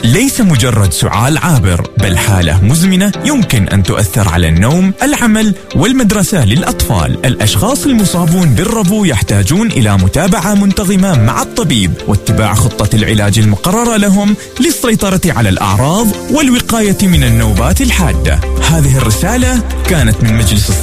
ليس مجرد سعال عابر، بل حالة مزمنة يمكن أن تؤثر على النوم، العمل والمدرسة للأطفال. الأشخاص المصابون بالربو يحتاجون إلى متابعة منتظمة مع الطبيب واتباع خطة العلاج المقررة لهم للسيطرة على الأعراض والوقاية من النوبات الحادة. هذه الرسالة كانت من مجلس